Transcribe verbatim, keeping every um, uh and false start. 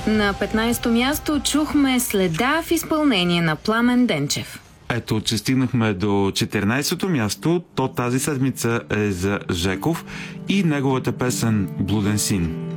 На петнайсето място чухме Следа в изпълнение на Пламен Денчев. Ето, че стигнахме до четиринайсето място, то тази седмица е за Жеков и неговата песен "Блуден син".